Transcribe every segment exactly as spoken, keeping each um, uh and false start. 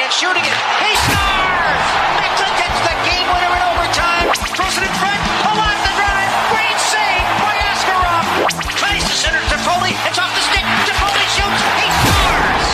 and shooting it. He scores! Macklin gets the game winner in overtime. Throws it in front. Pull off the drive. Great save by Askarov. Tries to center to Toffoli. It's off the stick. Toffoli shoots. He scores!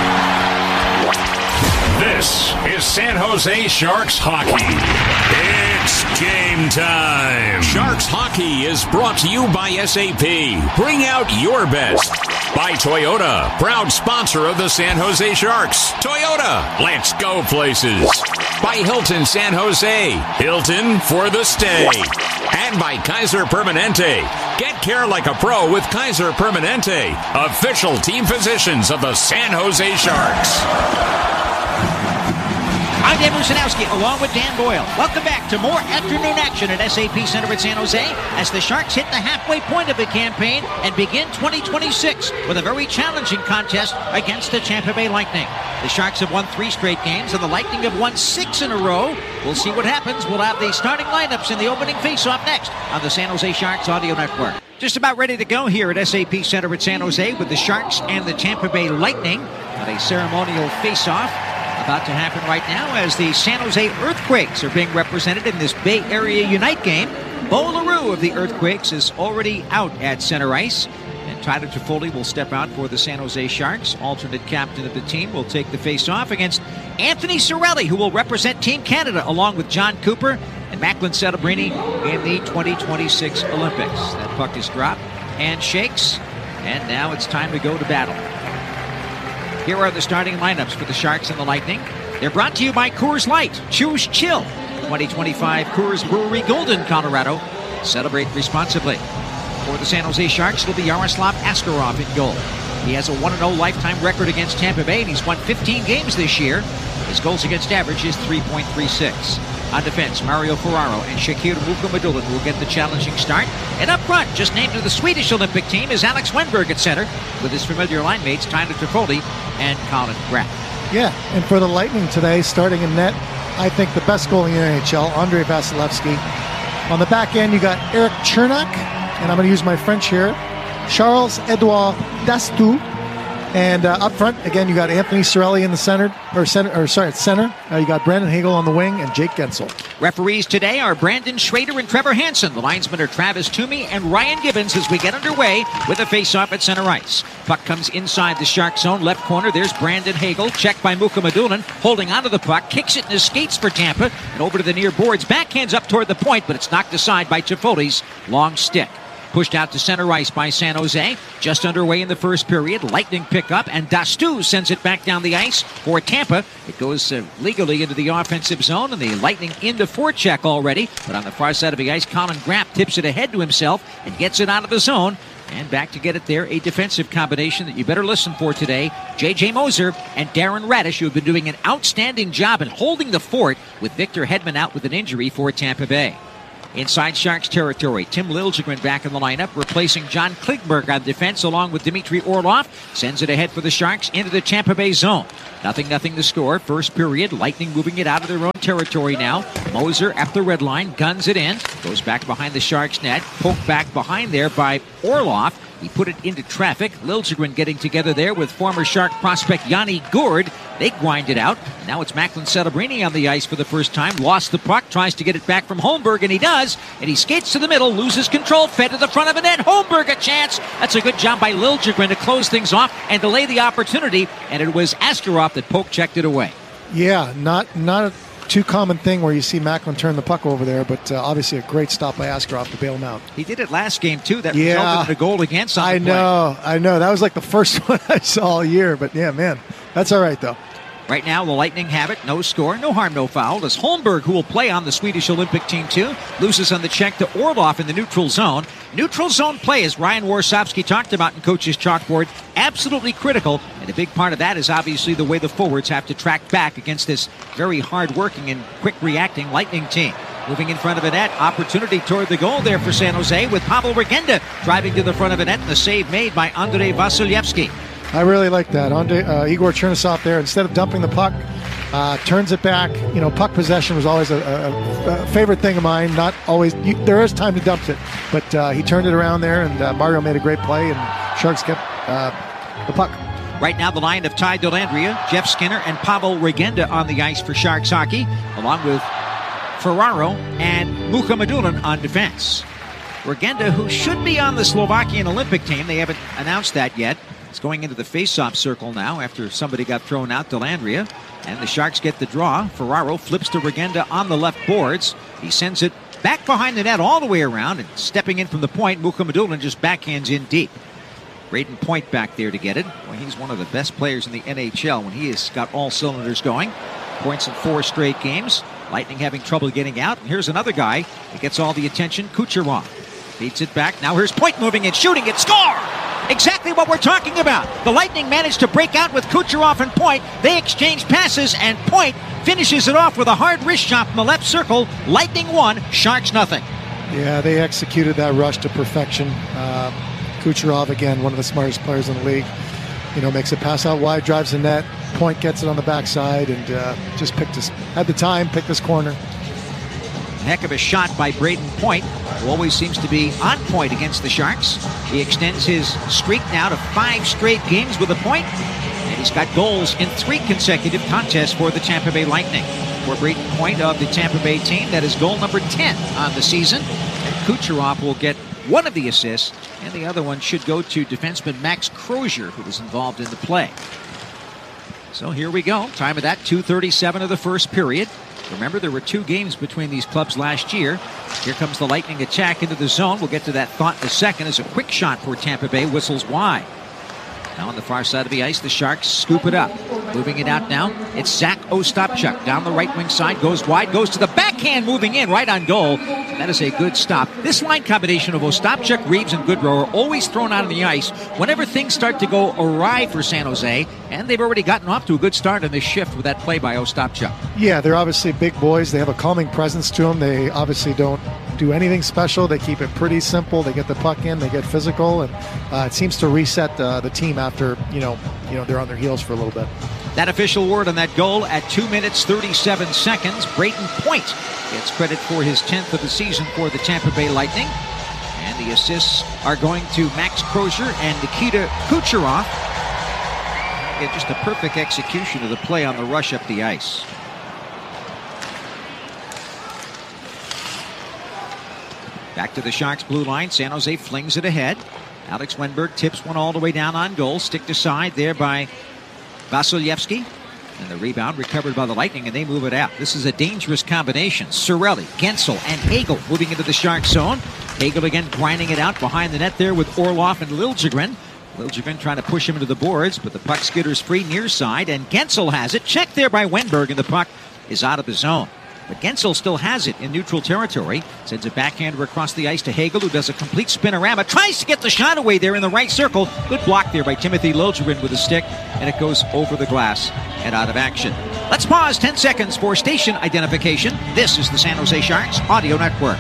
This is San Jose Sharks hockey. It's game time. Sharks hockey is brought to you by S A P. Bring out your best. By Toyota, proud sponsor of the San Jose Sharks. Toyota, let's go places. By Hilton San Jose, Hilton for the stay. And by Kaiser Permanente. Get care like a pro with Kaiser Permanente, official team physicians of the San Jose Sharks. I'm Dan Musanowski, along with Dan Boyle. Welcome back to more afternoon action at S A P Center at San Jose as the Sharks hit the halfway point of the campaign and begin twenty twenty-six with a very challenging contest against the Tampa Bay Lightning. The Sharks have won three straight games, and the Lightning have won six in a row. We'll see what happens. We'll have the starting lineups in the opening face-off next on the San Jose Sharks Audio Network. Just about ready to go here at S A P Center at San Jose with the Sharks and the Tampa Bay Lightning on a ceremonial face-off about to happen right now as the San Jose Earthquakes are being represented in this Bay Area Unite game. Bo LaRue of the Earthquakes is already out at center ice, and Tyler Toffoli will step out for the San Jose Sharks. Alternate captain of the team will take the face-off against Anthony Cirelli, who will represent Team Canada along with John Cooper and Macklin Celebrini in the twenty twenty-six Olympics. That puck is dropped and shakes, and now it's time to go to battle. Here are the starting lineups for the Sharks and the Lightning. They're brought to you by Coors Light. Choose chill. twenty twenty-five Coors Brewery, Golden, Colorado. Celebrate responsibly. For the San Jose Sharks, it'll be Yaroslav Askarov in goal. He has a one and oh lifetime record against Tampa Bay, and he's won fifteen games this year. His goals against average is three point three six. On defense, Mario Ferraro and Shakir Mukhamadullin will get the challenging start. And up front, just named to the Swedish Olympic team, is Alex Wennberg at center, with his familiar line mates Tyler Toffoli and Colin Graff. Yeah, and for the Lightning today, starting in net, I think the best goal in the N H L, Andrei Vasilevsky. On the back end, you got Eric Chernak, and I'm going to use my French here, Charles-Edouard Dastou. And uh, up front, again, you got Anthony Cirelli in the center, or center, or sorry, center. Uh, you got Brandon Hagel on the wing and Jake Gensel. Referees today are Brandon Schrader and Trevor Hansen. The linesmen are Travis Toomey and Ryan Gibbons as we get underway with a face-off at center ice. Puck comes inside the Shark zone, left corner. There's Brandon Hagel, checked by Mukhamadullin, holding onto the puck, kicks it in his skates for Tampa, and over to the near boards. Backhands up toward the point, but it's knocked aside by Toffoli's long stick. Pushed out to center ice by San Jose. Just underway in the first period. Lightning pick up, and Dastou sends it back down the ice for Tampa. It goes uh, legally into the offensive zone, and the Lightning into forecheck already. But on the far side of the ice, Colin Graff tips it ahead to himself and gets it out of the zone. And back to get it there, a defensive combination that you better listen for today. J J Moser and Darren Radish, who have been doing an outstanding job in holding the fort with Victor Hedman out with an injury for Tampa Bay. Inside Sharks territory, Tim Liljegren back in the lineup, replacing John Klingberg on defense along with Dmitry Orlov. Sends it ahead for the Sharks into the Tampa Bay zone. Nothing, nothing to score. First period, Lightning moving it out of their own territory now. Moser at the red line, guns it in. Goes back behind the Sharks net. Poked back behind there by Orlov. He put it into traffic. Liljegren getting together there with former Shark prospect Yanni Gourde. They grind it out. Now it's Macklin Celebrini on the ice for the first time. Lost the puck, tries to get it back from Holmberg, and he does. And he skates to the middle, loses control, fed to the front of the net. Holmberg a chance. That's a good job by Liljegren to close things off and delay the opportunity. And it was Askarov that poke checked it away. Yeah, not not a too common thing where you see Macklin turn the puck over there, but uh, obviously a great stop by Askarov to bail him out. He did it last game, too. That yeah. resulted in a goal against on the I play. know, I know. That was like the first one I saw all year, but yeah, man, that's all right, though. Right now, the Lightning have it. No score, no harm, no foul. As Holmberg, who will play on the Swedish Olympic team too, loses on the check to Orlov in the neutral zone. Neutral zone play, as Ryan Warsofsky talked about in Coach's Chalkboard, absolutely critical. And a big part of that is obviously the way the forwards have to track back against this very hard-working and quick-reacting Lightning team. Moving in front of a net, opportunity toward the goal there for San Jose with Pavel Regenda driving to the front of a net, and the save made by Andrei Vasilevsky. I really like that. Andre, uh, Igor Chernysov there, instead of dumping the puck, uh, turns it back. You know, puck possession was always a, a, a favorite thing of mine. Not always. You, there is time to dump it, but uh, he turned it around there, and uh, Mario made a great play, and Sharks kept uh, the puck. Right now, the line of Ty Dellandrea, Jeff Skinner, and Pavel Regenda on the ice for Sharks hockey, along with Ferraro and Mukhamadullin on defense. Regenda, who should be on the Slovakian Olympic team, they haven't announced that yet, is going into the face-off circle now after somebody got thrown out, Dellandrea. And the Sharks get the draw. Ferraro flips to Regenda on the left boards. He sends it back behind the net all the way around, and stepping in from the point, Mukhamadullin just backhands in deep. Braden Point back there to get it. Well, he's one of the best players in the N H L when he has got all cylinders going. Points in four straight games. Lightning having trouble getting out. And here's another guy that gets all the attention, Kucherov. Feeds it back. Now here's Point moving and shooting it. Score! Exactly what we're talking about. The Lightning managed to break out with Kucherov and Point. They exchange passes, and Point finishes it off with a hard wrist shot from the left circle. Lightning one, Sharks nothing. Yeah, they executed that rush to perfection. Uh, Kucherov, again, one of the smartest players in the league. You know, makes a pass out wide, drives the net. Point gets it on the backside, and uh, just picked his, had the time, picked this corner. Heck of a shot by Braden Point, who always seems to be on point against the Sharks. He extends his streak now to five straight games with a point, and he's got goals in three consecutive contests for the Tampa Bay Lightning. For Braden Point of the Tampa Bay team, that is goal number ten on the season. And Kucherov will get one of the assists, and the other one should go to defenseman Max Crozier, who was involved in the play. So here we go. Time of that, two thirty-seven of the first period. Remember, there were two games between these clubs last year. Here comes the Lightning attack into the zone. We'll get to that thought in a second as a quick shot for Tampa Bay whistles wide. Now on the far side of the ice, the Sharks scoop it up. Moving it out now, it's Zach Ostapchuk down the right wing side, goes wide, goes to the backhand, moving in right on goal. That is a good stop. This line combination of Ostapchuk, Reeves, and Goodrow are always thrown out on the ice whenever things start to go awry for San Jose, and they've already gotten off to a good start in this shift with that play by Ostapchuk. Yeah, they're obviously big boys. They have a calming presence to them. They obviously don't do anything special. They keep it pretty simple. They get the puck in, they get physical, and uh, it seems to reset uh, the team after, you know, you know, they're on their heels for a little bit. That official word on that goal at two minutes, thirty-seven seconds. Braden Point gets credit for his tenth of the season for the Tampa Bay Lightning. And the assists are going to Max Crozier and Nikita Kucherov. Yeah, just a perfect execution of the play on the rush up the ice. Back to the Sharks blue line. San Jose flings it ahead. Alex Wenberg tips one all the way down on goal. Stick to side there by Vasilevsky. And the rebound recovered by the Lightning, and they move it out. This is a dangerous combination. Cirelli, Gensel, and Hagel moving into the Shark zone. Hagel again grinding it out behind the net there with Orlov and Liljegren. Liljegren trying to push him into the boards, but the puck skitters free near side, and Gensel has it. Checked there by Wenberg, and the puck is out of the zone. But Gensel still has it in neutral territory. Sends a backhander across the ice to Hagel, who does a complete spinorama. Tries to get the shot away there in the right circle. Good block there by Timothy Liljegren with a stick. And it goes over the glass and out of action. Let's pause ten seconds for station identification. This is the San Jose Sharks Audio Network.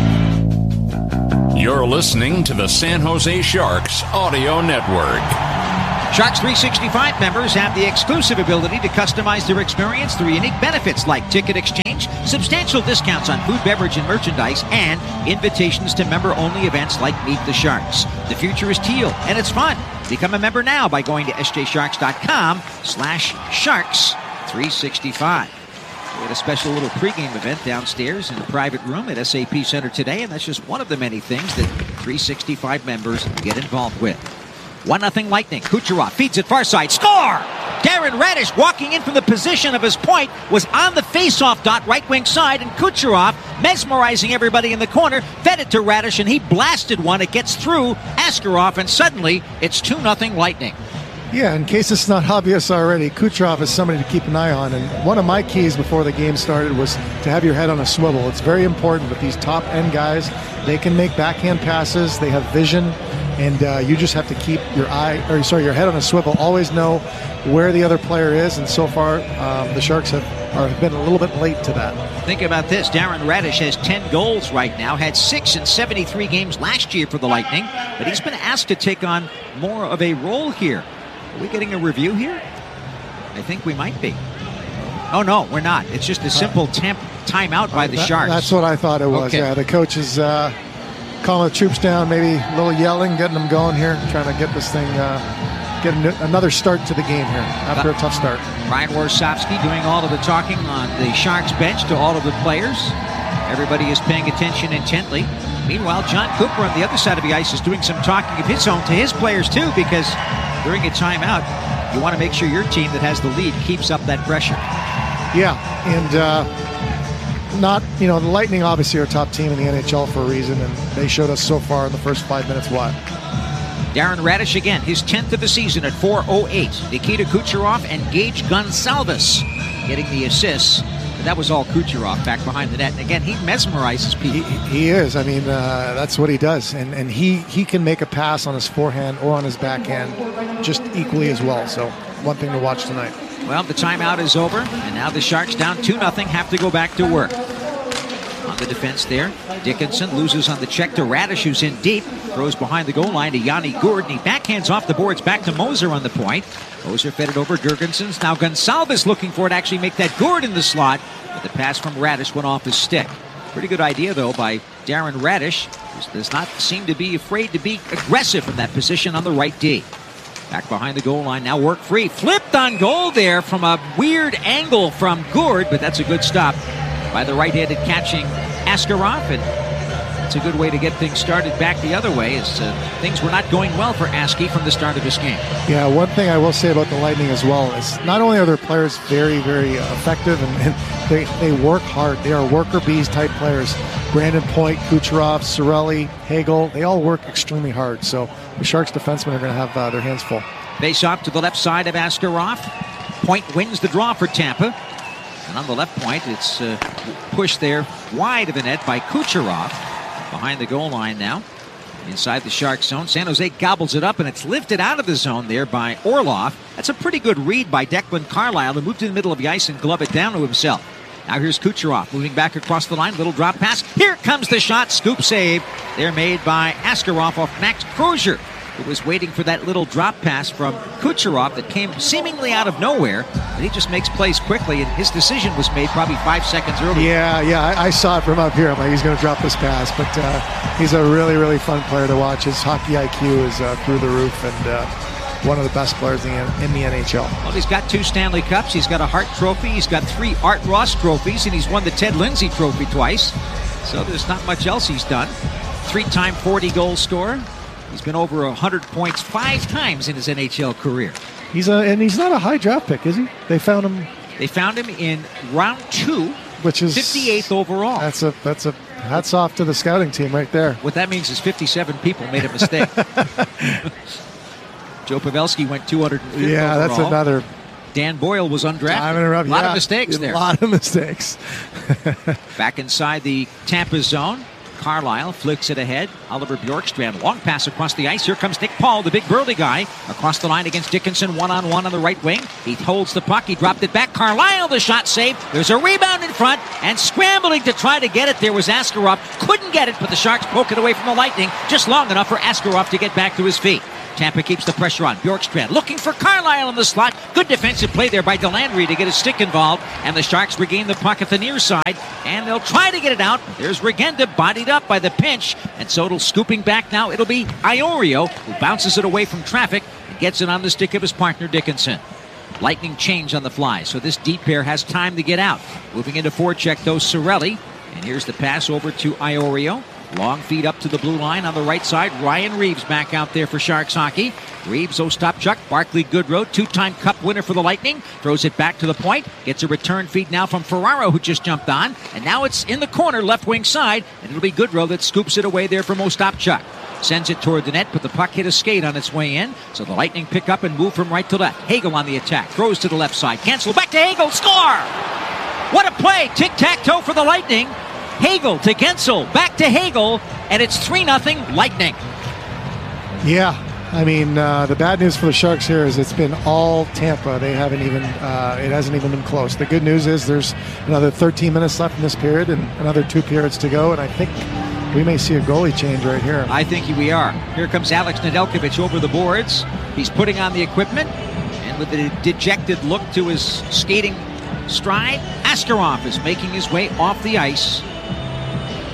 You're listening to the San Jose Sharks Audio Network. Sharks three sixty-five members have the exclusive ability to customize their experience through unique benefits like ticket exchange, substantial discounts on food, beverage, and merchandise, and invitations to member-only events like Meet the Sharks. The future is teal, and it's fun. Become a member now by going to sjsharks.com slash sharks 365. We had a special little pregame event downstairs in a private room at S A P Center today, and that's just one of the many things that three sixty-five members get involved with. one nothing Lightning. Kucherov feeds it far side. Score! Darren Radish walking in from the position of his point was on the face-off dot right wing side, and Kucherov, mesmerizing everybody in the corner, fed it to Radish, and he blasted one. It gets through Askarov, and suddenly it's two nothing Lightning. Yeah, in case it's not obvious already, Kucherov is somebody to keep an eye on. And one of my keys before the game started was to have your head on a swivel. It's very important with these top-end guys. They can make backhand passes. They have vision. And uh, you just have to keep your eye, or sorry, your head on a swivel. Always know where the other player is. And so far, um, the Sharks have, are, have been a little bit late to that. Think about this. Darren Radish has ten goals right now. Had six in seventy-three games last year for the Lightning. But he's been asked to take on more of a role here. Are we getting a review here? I think we might be. Oh, no, we're not. It's just a simple temp timeout by the that, Sharks. That's what I thought it was. Okay. Yeah, the coach is uh, calling the troops down, maybe a little yelling, getting them going here, trying to get this thing uh, get an, another start to the game here after a tough start. Ryan Warsofsky doing all of the talking on the Sharks bench to all of the players. Everybody is paying attention intently. Meanwhile, John Cooper on the other side of the ice is doing some talking of his own to his players too, because during a timeout, you want to make sure your team that has the lead keeps up that pressure. Yeah, and uh, not, you know, the Lightning obviously are a top team in the N H L for a reason, and they showed us so far in the first five minutes what. Darren Radish again, his tenth of the season at four oh eight. Nikita Kucherov and Gage Gonsalves getting the assists. But that was all Kucherov back behind the net. And again, he mesmerizes people. He, he is. I mean, uh, that's what he does. And and he, he can make a pass on his forehand or on his backhand just equally as well. So one thing to watch tonight. Well, the timeout is over. And now the Sharks down two nothing have to go back to work. On the defense there, Dickinson loses on the check to Radish, who's in deep. Throws behind the goal line to Yanni Gourde. And he backhands off the boards back to Moser on the point. Moser fed it over Jurgensen's. Now Gonsalves looking for it, actually make that Gourde in the slot. But the pass from Radish went off his stick. Pretty good idea, though, by Darren Radish, who does not seem to be afraid to be aggressive from that position on the right D. Back behind the goal line, now work free. Flipped on goal there from a weird angle from Gourde, but that's a good stop by the right-handed catching Askarov, and it's a good way to get things started back the other way, as uh, things were not going well for Askey from the start of this game. Yeah, one thing I will say about the Lightning as well is not only are their players very, very effective, and, and they, they work hard. They are worker bees type players. Brandon Point, Kucherov, Cirelli, Hagel, they all work extremely hard. So the Sharks defensemen are going to have uh, their hands full. Face off to the left side of Askarov. Point wins the draw for Tampa. And on the left point, it's uh, pushed there wide of the net by Kucherov. Behind the goal line now. Inside the Shark zone. San Jose gobbles it up, and it's lifted out of the zone there by Orlov. That's a pretty good read by Declan Carlisle, who moved to the middle of the ice and glove it down to himself. Now here's Kucherov moving back across the line. Little drop pass. Here comes the shot. Scoop save. They're made by Askarov off Max Kreuzer, who was waiting for that little drop pass from Kucherov that came seemingly out of nowhere. But he just makes plays quickly, and his decision was made probably five seconds earlier. Yeah, yeah, I, I saw it from up here. I'm like, he's going to drop this pass. But uh, he's a really, really fun player to watch. His hockey I Q is uh, through the roof, and uh, one of the best players in the, in the N H L. Well, he's got two Stanley Cups. He's got a Hart Trophy. He's got three Art Ross trophies, and he's won the Ted Lindsay Trophy twice. So there's not much else he's done. Three-time forty-goal scorer. He's been over one hundred points five times in his N H L career. He's a, and he's not a high draft pick, is he? They found him. They found him in round two, which is fifty-eighth overall. That's a that's a hats off to the scouting team right there. What that means is fifty-seven people made a mistake. Joe Pavelski went two hundred fifth Yeah, overall. that's another. Dan Boyle was undrafted. A lot yeah, of mistakes there. A lot of mistakes. Back inside the Tampa zone. Carlisle flicks it ahead. Oliver Bjorkstrand, long pass across the ice. Here comes Nick Paul, the big burly guy, across the line against Dickinson, one-on-one on the right wing. He holds the puck. He dropped it back. Carlisle, the shot saved. There's a rebound in front, and scrambling to try to get it there was Askarov. Couldn't get it, but the Sharks poke it away from the Lightning just long enough for Askarov to get back to his feet. Tampa keeps the pressure on. Bjorkstrand looking for Carlisle in the slot. Good defensive play there by Delandry to get his stick involved. And the Sharks regain the puck at the near side. And they'll try to get it out. There's Regenda bodied up by the pinch. And so it'll scooping back now. It'll be Iorio who bounces it away from traffic and gets it on the stick of his partner Dickinson. Lightning change on the fly. So this deep pair has time to get out. Moving into forecheck though, Cirelli. And here's the pass over to Iorio. Long feed up to the blue line on the right side. Ryan Reeves back out there for Sharks hockey. Reeves, Ostapchuk, Barclay Goodrow, two-time Cup winner for the Lightning. Throws it back to the point. Gets a return feed now from Ferraro, who just jumped on. And now it's in the corner, left wing side. And it'll be Goodrow that scoops it away there from Ostapchuk. Sends it toward the net, but the puck hit a skate on its way in. So the Lightning pick up and move from right to left. Hagel on the attack. Throws to the left side. Cancel back to Hagel. Score! What a play. Tic-tac-toe for the Lightning. Hagel to Gensel, back to Hagel, and it's three nothing Lightning. Yeah, I mean, uh, the bad news for the Sharks here is it's been all Tampa. They haven't even, uh, it hasn't even been close. The good news is there's another thirteen minutes left in this period and another two periods to go, and I think we may see a goalie change right here. I think we are. Here comes Alex Nedeljkovic over the boards. He's putting on the equipment, and with a dejected look to his skating stride, Askarov is making his way off the ice.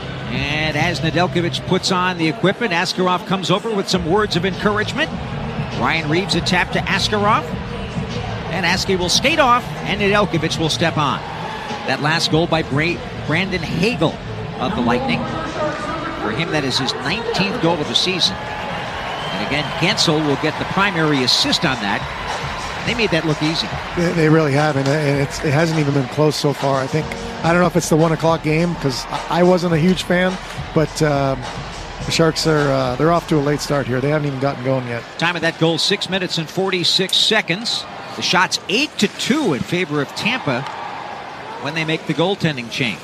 And as Nedeljkovic puts on the equipment, Askarov comes over with some words of encouragement. Ryan Reeves a tap to Askarov. And Askey will skate off, and Nedeljkovic will step on. That last goal by Bra- Brandon Hagel of the Lightning. For him, that is his nineteenth goal of the season. And again, Gensel will get the primary assist on that. They made that look easy. They, they really have, and it's, it hasn't even been close so far. I think, I don't know if it's the one o'clock game, because I wasn't a huge fan, but um, the Sharks are uh, they're off to a late start here. They haven't even gotten going yet. Time of that goal, six minutes and forty-six seconds. The shot's eight to two in favor of Tampa when they make the goaltending change.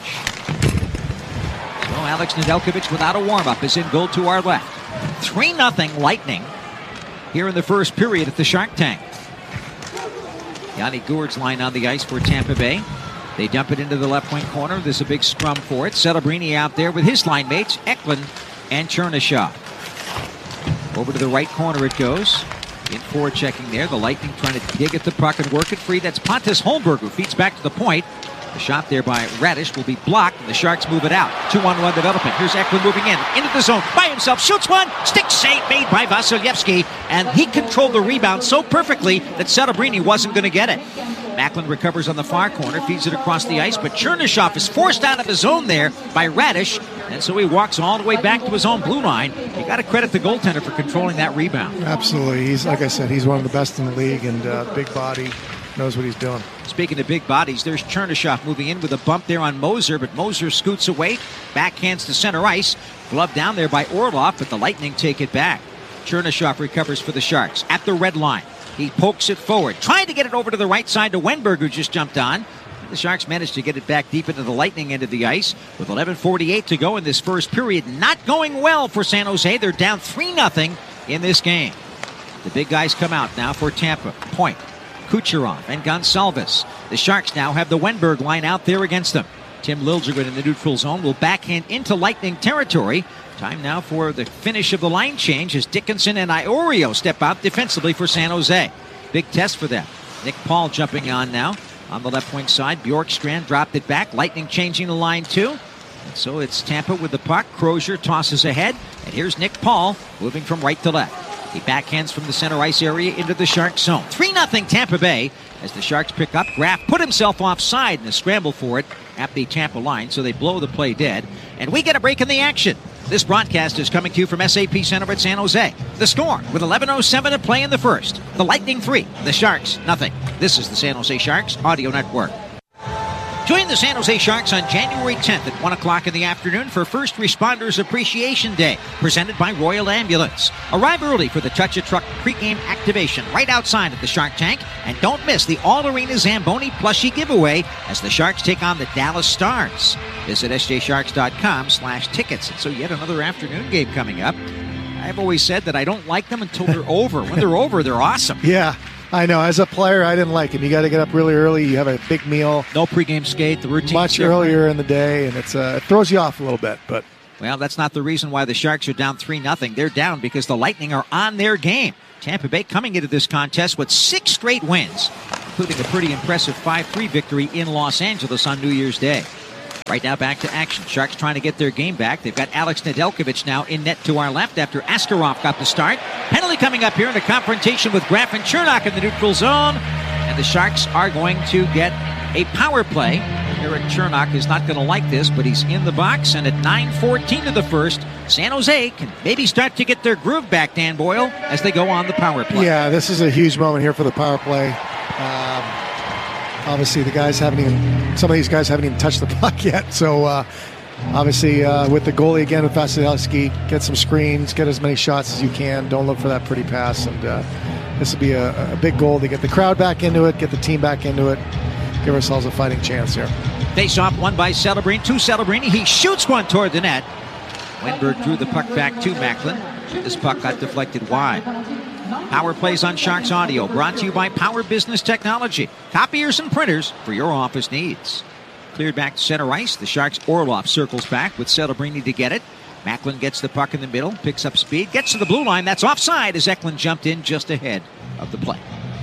So Alex Nedeljkovic without a warm-up is in goal to our left. three nothing Lightning here in the first period at the Shark Tank. Yanni Gourde's line on the ice for Tampa Bay. They dump it into the left wing corner. There's a big scrum for it. Celebrini out there with his line mates, Eklund and Chernyshov. Over to the right corner it goes. In forward checking there. The Lightning trying to dig at the puck and work it free. That's Pontus Holmberg who feeds back to the point. The shot there by Radish will be blocked, and the Sharks move it out. Two on one development. Here's Eklund moving in. Into the zone. By himself. Shoots one. Stick save made by Vasilevsky. And he controlled the rebound so perfectly that Celebrini wasn't going to get it. Macklin recovers on the far corner. Feeds it across the ice. But Chernyshov is forced out of his zone there by Radish. And so he walks all the way back to his own blue line. You got to credit the goaltender for controlling that rebound. Absolutely. He's, like I said, he's one of the best in the league, and uh, big body, knows what he's doing. Speaking of big bodies, there's Chernyshov moving in with a bump there on Moser, but Moser scoots away, backhands to center ice. Glove down there by Orlov, but the Lightning take it back. Chernyshov recovers for the Sharks at the red line. He pokes it forward, trying to get it over to the right side to Wenberg, who just jumped on. The Sharks managed to get it back deep into the Lightning end of the ice with eleven forty-eight to go in this first period. Not going well for San Jose. They're down three nothing in this game. The big guys come out now for Tampa. Point, Kucherov, and Gonsalves. The Sharks now have the Wenberg line out there against them. Tim Liljegren in the neutral zone will backhand into Lightning territory. Time now for the finish of the line change as Dickinson and Iorio step out defensively for San Jose. Big test for them. Nick Paul jumping on now. On the left wing side, Bjorkstrand dropped it back. Lightning changing the line too. And so it's Tampa with the puck. Crozier tosses ahead. And here's Nick Paul moving from right to left. He backhands from the center ice area into the Sharks zone. three nothing Tampa Bay as the Sharks pick up. Graf put himself offside in a scramble for it at the Tampa line, so they blow the play dead. And we get a break in the action. This broadcast is coming to you from S A P Center at San Jose. The score with eleven oh seven to play in the first. The Lightning three, the Sharks nothing. This is the San Jose Sharks Audio Network. Join the San Jose Sharks on January tenth at one o'clock in the afternoon for First Responders Appreciation Day, presented by Royal Ambulance. Arrive early for the Touch a Truck pregame activation right outside at the Shark Tank, and don't miss the All-Arena Zamboni plushie giveaway as the Sharks take on the Dallas Stars. Visit S J Sharks dot com slash tickets. And so yet another afternoon game coming up. I've always said that I don't like them until they're over. When they're over, they're awesome. Yeah. I know. As a player, I didn't like him. You got to get up really early. You have a big meal. No pregame skate. The routine much different. earlier in the day, and it's uh, it throws you off a little bit. But well, that's not the reason why the Sharks are down three nothing. They're down because the Lightning are on their game. Tampa Bay coming into this contest with six straight wins, including a pretty impressive five three victory in Los Angeles on New Year's Day. Right now, back to action. Sharks trying to get their game back. They've got Alex Nedeljkovic now in net to our left after Askarov got the start. Penalty coming up here in a confrontation with Graf and Cernak in the neutral zone. And the Sharks are going to get a power play. Eric Cernak is not going to like this, but he's in the box. And at nine fourteen of the first, San Jose can maybe start to get their groove back, Dan Boyle, as they go on the power play. Yeah, this is a huge moment here for the power play. Um, Obviously, the guys haven't even, some of these guys haven't even touched the puck yet. So, uh, obviously, uh, with the goalie again with Vasilevsky, get some screens, get as many shots as you can. Don't look for that pretty pass. And uh, this will be a, a big goal to get the crowd back into it, get the team back into it, give ourselves a fighting chance here. Face off one by Celebrini, to Celebrini. He shoots one toward the net. Wenberg drew the puck back to Macklin. This puck got deflected wide. Power plays on Sharks Audio, brought to you by Power Business Technology. Copiers and printers for your office needs. Cleared back to center ice. The Sharks' Orlov circles back with Celebrini to get it. Macklin gets the puck in the middle, picks up speed, gets to the blue line. That's offside as Eklund jumped in just ahead of the play.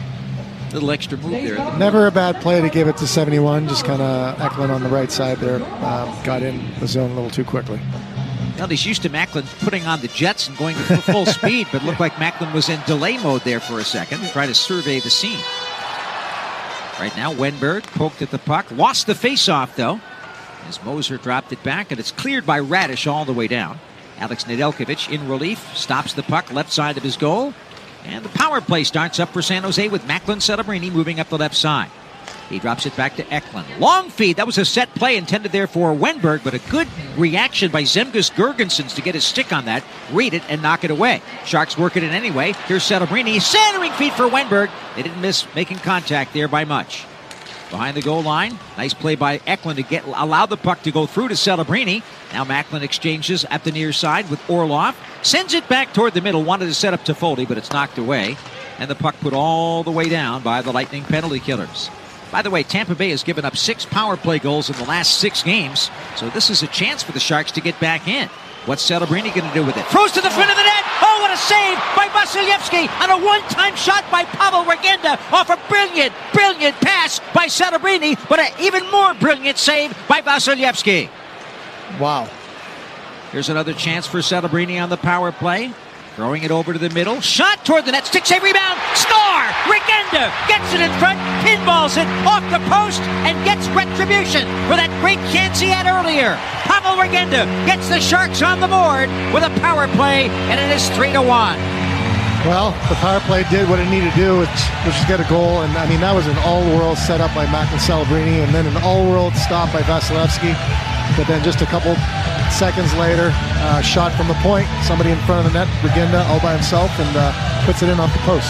Little extra move there. Never a bad play to give it to seventy-one. Just kind of Eklund on the right side there. Um, got in the zone a little too quickly. Well, he's used to Macklin putting on the jets and going to full speed, but it looked like Macklin was in delay mode there for a second, trying to survey the scene. Right now, Wenberg poked at the puck, lost the faceoff though, as Moser dropped it back, and it's cleared by Radish all the way down. Alex Nedeljkovic in relief, stops the puck left side of his goal, and the power play starts up for San Jose with Macklin Celebrini moving up the left side. He drops it back to Eklund. Long feed. That was a set play intended there for Wenberg, but a good reaction by Zemgus Girgensons to get his stick on that, read it, and knock it away. Sharks work it in anyway. Here's Celebrini. Centering feed for Wenberg. They didn't miss making contact there by much. Behind the goal line, nice play by Eklund to get allow the puck to go through to Celebrini. Now Macklin exchanges at the near side with Orlov. Sends it back toward the middle. Wanted to set up Toffoli, but it's knocked away. And the puck put all the way down by the Lightning penalty killers. By the way, Tampa Bay has given up six power play goals in the last six games, so this is a chance for the Sharks to get back in. What's Celebrini going to do with it? Throws to the front of the net. Oh, what a save by Vasilevsky on a one-time shot by Pavel Regenda off a brilliant, brilliant pass by Celebrini, but an even more brilliant save by Vasilevsky. Wow. Here's another chance for Celebrini on the power play. Throwing it over to the middle. Shot toward the net. Stick save rebound. Score! Regenda gets it in front. Pinballs it off the post and gets retribution for that great chance he had earlier. Pavel Regenda gets the Sharks on the board with a power play, and it is three to one. Well, the power play did what it needed to do, which, which is get a goal. And, I mean, that was an all-world setup by Macklin Celebrini, and then an all-world stop by Vasilevsky. But then just a couple seconds later, uh, shot from the point, somebody in front of the net, Regenda all by himself, and uh, puts it in off the post.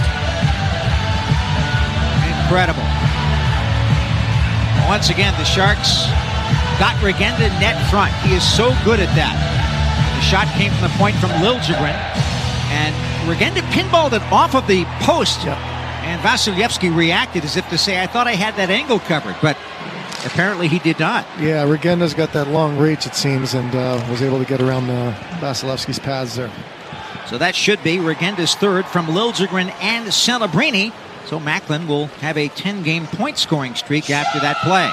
Incredible. Once again, the Sharks got Regenda net front. He is so good at that. The shot came from the point from Liljegren, and Regenda pinballed it off of the post. Yep. And Vasilevsky reacted as if to say, I thought I had that angle covered, but apparently he did not. Yeah, Regenda's got that long reach, it seems, and uh, was able to get around uh, Vasilevsky's pads there. So that should be Regenda's third from Liljegren and Celebrini. So Macklin will have a ten-game point-scoring streak after that play.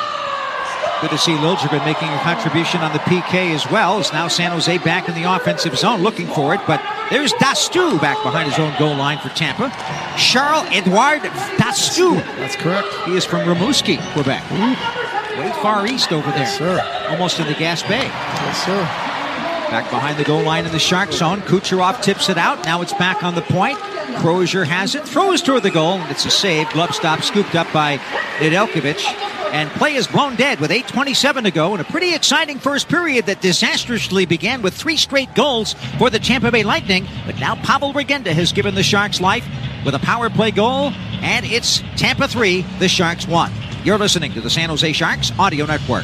Good to see Liljegren making a contribution on the P K as well. As now San Jose back in the offensive zone looking for it, but there's Dastu back behind his own goal line for Tampa. Charles-Edouard Dastu. That's correct. He is from Rimouski, Quebec. Mm-hmm. Way far east over there. Yes, sir. Almost in the Gaspé. Yes, sir. Back behind the goal line in the Shark zone. Kucherov tips it out. Now it's back on the point. Crozier has it. Throws toward the goal. It's a save. Glove stop scooped up by Nedeljkovic. And play is blown dead with eight twenty-seven to go in a pretty exciting first period that disastrously began with three straight goals for the Tampa Bay Lightning. But now Pavel Regenda has given the Sharks life with a power play goal, and it's Tampa three, the Sharks one. You're listening to the San Jose Sharks Audio Network.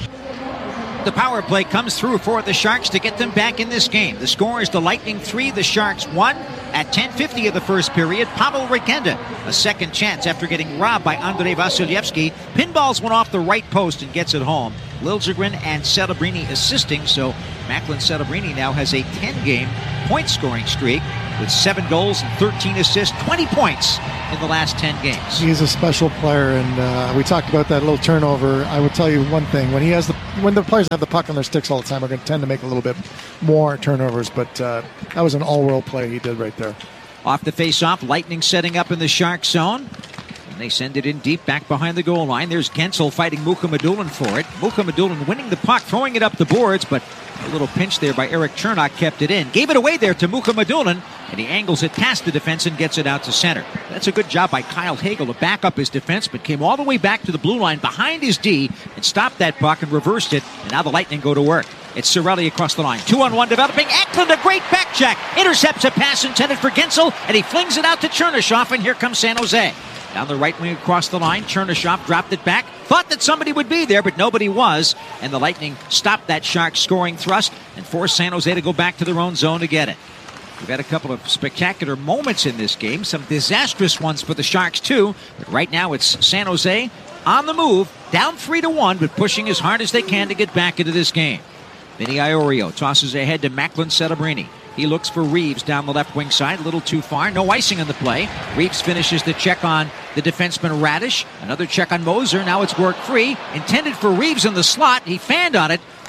The power play comes through for the Sharks to get them back in this game. The score is the Lightning three, the Sharks one. At ten fifty of the first period, Pavel Regenda, a second chance after getting robbed by Andrei Vasilevsky. Pinballs went off the right post and gets it home. Liljegren and Celebrini assisting, so Macklin Celebrini now has a ten-game point-scoring streak with seven goals and thirteen assists, twenty points in the last ten games. He's a special player, and uh, we talked about that little turnover. I will tell you one thing: when he has the when the players have the puck on their sticks all the time, we're going to tend to make a little bit more turnovers. But uh, that was an all-world play he did right there. Off the face-off, Lightning setting up in the Shark zone. And they send it in deep back behind the goal line. There's Gensel fighting Mukhamadullin for it. Mukhamadullin winning the puck, throwing it up the boards, but a little pinch there by Eric Chernak kept it in. Gave it away there to Mukhamadullin, and he angles it past the defense and gets it out to center. That's a good job by Kyle Hagel to back up his defense, but came all the way back to the blue line behind his D and stopped that puck and reversed it, and now the Lightning go to work. It's Cirelli across the line. Two on one developing. Eklund, a great back check. Intercepts a pass intended for Gensel, and he flings it out to Chernyshov, and here comes San Jose. Down the right wing across the line, Chernyshov dropped it back. Thought that somebody would be there, but nobody was. And the Lightning stopped that Sharks scoring thrust and forced San Jose to go back to their own zone to get it. We've had a couple of spectacular moments in this game. Some disastrous ones for the Sharks, too. But right now it's San Jose on the move, down three to one, but pushing as hard as they can to get back into this game. Vinny Iorio tosses ahead to Macklin Celebrini. He looks for Reeves down the left wing side, a little too far. No icing on the play. Reeves finishes the check on the defenseman Radish. Another check on Moser. Now it's work free. Intended for Reeves in the slot. He fanned on it.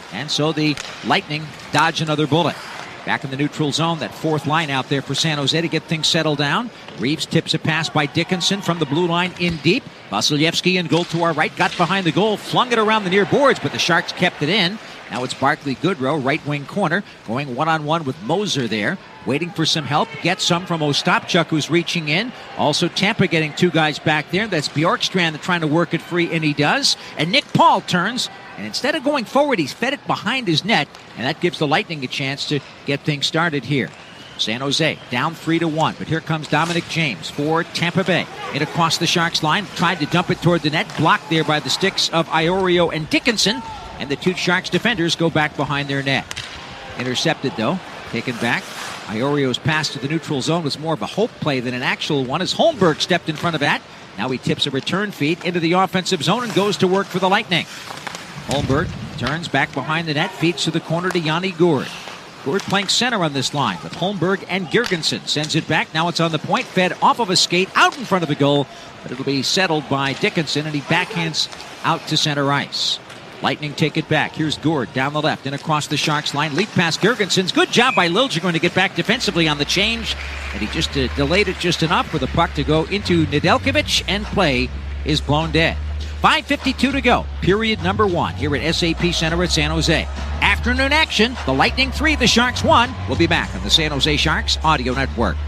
And so the Lightning dodge another bullet. Back in the neutral zone, that fourth line out there for San Jose to get things settled down. Reeves tips a pass by Dickinson from the blue line in deep. Vasilevsky in goal to our right, got behind the goal, flung it around the near boards, but the Sharks kept it in. Now it's Barclay Goodrow, right wing corner, going one-on-one with Moser there, waiting for some help. Gets some from Ostapchuk, who's reaching in. Also Tampa getting two guys back there. That's Bjorkstrand trying to work it free, and he does. And Nick Paul turns, and instead of going forward, he's fed it behind his net, and that gives the Lightning a chance to get things started here. San Jose down three to one, but here comes Dominic James for Tampa Bay. In across the Sharks line, tried to dump it toward the net, blocked there by the sticks of Iorio and Dickinson, and the two Sharks defenders go back behind their net. Intercepted though, taken back. Iorio's pass to the neutral zone was more of a hope play than an actual one as Holmberg stepped in front of that. Now he tips a return feed into the offensive zone and goes to work for the Lightning. Holmberg turns back behind the net, feeds to the corner to Yanni Gourde. Gourde playing center on this line with Holmberg and Girgensson. Sends it back. Now it's on the point. Fed off of a skate out in front of the goal. But it'll be settled by Dickinson, and he backhands out to center ice. Lightning take it back. Here's Gourde down the left and across the Sharks line. Leap past Girgensson. Good job by Liljegren to get back defensively on the change. And he just uh, delayed it just enough for the puck to go into Nedeljkovic, and play is blown dead. five fifty-two to go. Period number one here at S A P Center at San Jose. Afternoon action. The Lightning three, the Sharks one. We'll be back on the San Jose Sharks Audio Network.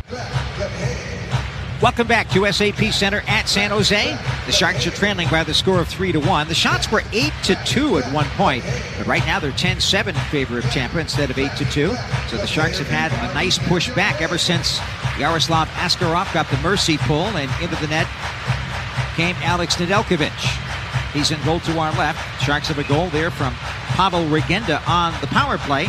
Welcome back to S A P Center at San Jose. The Sharks are trailing by the score of three to one. The shots were eight to two at one point, but right now they're ten seven in favor of Tampa instead of eight to two. So the Sharks have had a nice push back ever since Yaroslav Askarov got the mercy pull, and into the net came Alex Nedeljkovic. He's in goal to our left. Sharks have a goal there from Pavel Regenda on the power play.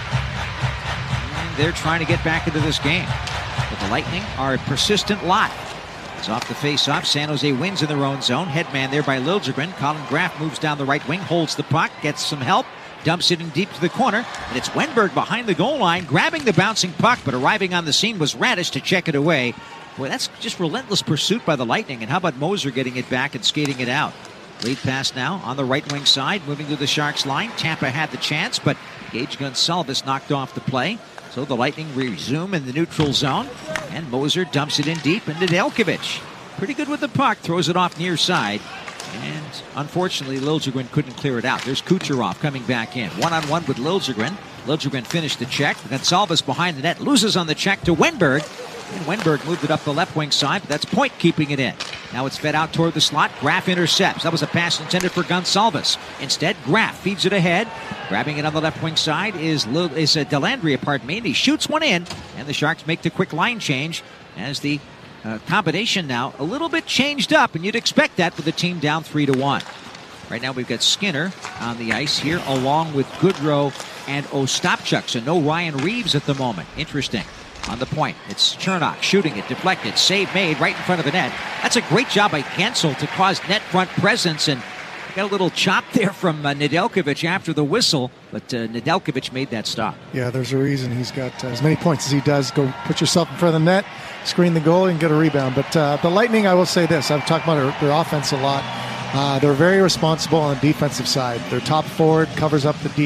And they're trying to get back into this game. But the Lightning are a persistent lot. It's off the face-off. San Jose wins in their own zone. Headman there by Liljegren. Colin Graf moves down the right wing, holds the puck, gets some help, dumps it in deep to the corner, and it's Wenberg behind the goal line, grabbing the bouncing puck, but arriving on the scene was Radish to check it away. Boy, that's just relentless pursuit by the Lightning, and how about Moser getting it back and skating it out? Lead pass now on the right wing side, moving to the Sharks line. Tampa had the chance, but Gage Gonsalves knocked off the play. So the Lightning resume in the neutral zone, and Moser dumps it in deep into Nedeljkovic. Pretty good with the puck, throws it off near side, and unfortunately Liljegren couldn't clear it out. There's Kucherov coming back in, one-on-one with Liljegren. Liljegren finished the check. Gonsalves behind the net, loses on the check to Wenberg. And Wenberg moved it up the left wing side, but that's Point keeping it in. Now it's fed out toward the slot. Graf intercepts. That was a pass intended for Gonsalves. Instead, Graf feeds it ahead. Grabbing it on the left wing side is, Lil, is uh, Dellandrea, pardon me, and he shoots one in. And the Sharks make the quick line change as the uh, combination now a little bit changed up, and you'd expect that with the team down three to one. Right now we've got Skinner on the ice here, along with Goodrow and Ostapchuk. So no Ryan Reeves at the moment. Interesting. On the point, it's Chernak shooting it, deflected, save made right in front of the net. That's a great job by Gensel to cause net front presence, and got a little chop there from uh, Nedeljkovic after the whistle, but uh, Nedeljkovic made that stop. Yeah, there's a reason he's got uh, as many points as he does. Go put yourself in front of the net, screen the goal, and get a rebound. But uh, the Lightning, I will say this, I've talked about their, their offense a lot. Uh, they're very responsible on the defensive side. Their top forward covers up the D.